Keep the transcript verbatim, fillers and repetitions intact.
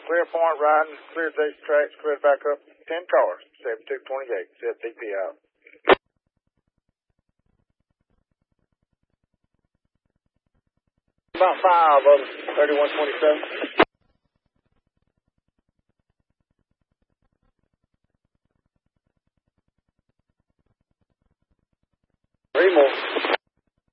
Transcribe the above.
clear point riding, cleared these tracks, cleared back up. Ten cars, seventy-two twenty-eight, said D P out. About five of them, thirty-one twenty-seven.